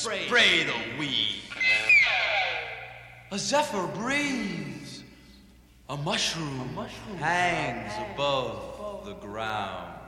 spray the weed. A zephyr breathes. A mushroom hangs above the ground.